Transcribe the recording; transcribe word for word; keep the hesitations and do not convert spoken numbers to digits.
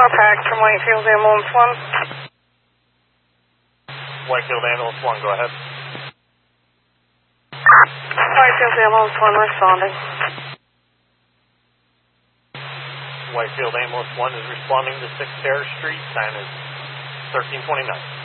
contact from Whitefield Ambulance one. Whitefield Ambulance one, go ahead. Whitefield Ambulance one responding. Whitefield Ambulance one is responding to sixth Terrace Street. Time is thirteen twenty-nine.